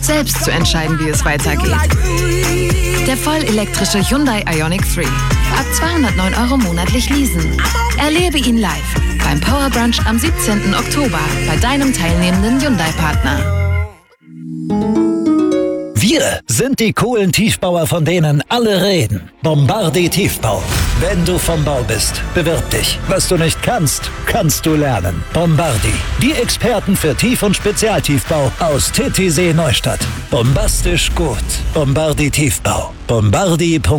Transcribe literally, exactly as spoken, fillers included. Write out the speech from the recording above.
selbst zu entscheiden, wie es weitergeht. Der vollelektrische Hyundai Ioniq drei. Ab zweihundertneun Euro monatlich leasen. Erlebe ihn live beim Power Brunch am siebzehnten Oktober bei deinem teilnehmenden Hyundai-Partner. Wir sind die coolen Tiefbauer, von denen alle reden. Bombardi Tiefbau. Wenn du vom Bau bist, bewirb dich. Was du nicht kannst, kannst du lernen. Bombardi. Die Experten für Tief- und Spezialtiefbau aus Titisee Neustadt. Bombastisch gut. Bombardi Tiefbau. Bombardi.